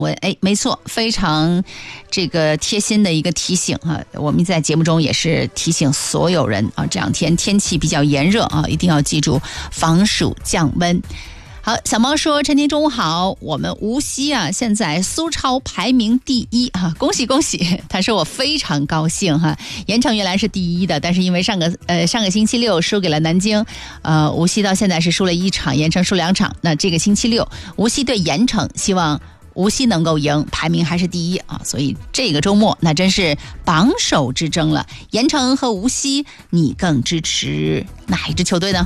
没错，非常这个贴心的一个提醒啊！我们在节目中也是提醒所有人啊，这两天天气比较炎热啊，一定要记住防暑降温。好，小猫说：“陈婷中午好，我们无锡啊，现在苏超排名第1啊，恭喜恭喜！”他说我非常高兴哈。盐城原来是第1的，但是因为上个星期六输给了南京，无锡到现在是输了1场，盐城输2场。那这个星期六，无锡对盐城，希望无锡能够赢，排名还是第1啊，所以这个周末那真是榜首之争了。盐城和无锡，你更支持哪一支球队呢？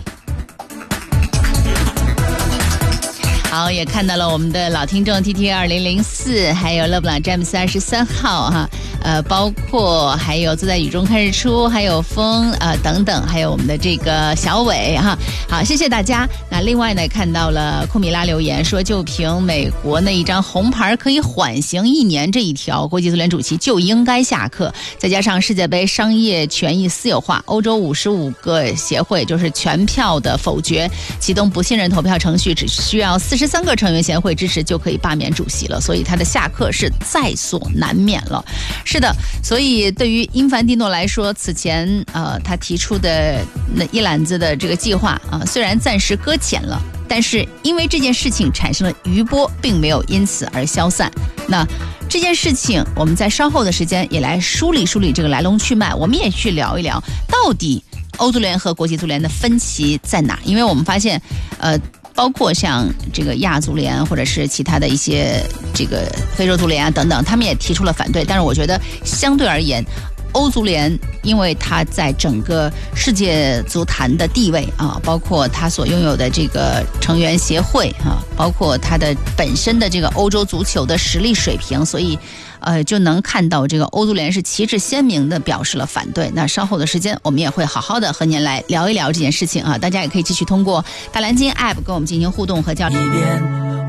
好，也看到了我们的老听众 TT2004， 还有勒布朗詹姆斯23号哈，包括还有坐在雨中看日出，还有风等等，还有我们的这个小伟哈。好，谢谢大家。那另外呢，看到了库米拉留言说，就凭美国那一张红牌可以缓刑1年这一条，国际足联主席就应该下课。再加上世界杯商业权益私有化，欧洲55个协会就是全票的否决，启动不信任投票程序，只需要43个成员协会支持就可以罢免主席了，所以他的下课是在所难免了。是的，所以对于英凡蒂诺来说，此前他提出的那一揽子的这个计划虽然暂时搁浅了，但是因为这件事情产生了余波，并没有因此而消散。那这件事情我们在稍后的时间也来梳理梳理这个来龙去脉，我们也去聊一聊到底欧足联和国际足联的分歧在哪。因为我们发现包括像这个亚足联或者是其他的一些这个非洲足联等等，他们也提出了反对。但是我觉得相对而言，欧足联因为它在整个世界足坛的地位包括它所拥有的这个成员协会包括它的本身的这个欧洲足球的实力水平，所以就能看到这个欧足联是旗帜鲜明的表示了反对。那稍后的时间我们也会好好的和您来聊一聊这件事情大家也可以继续通过大蓝鲸 App 跟我们进行互动和交流。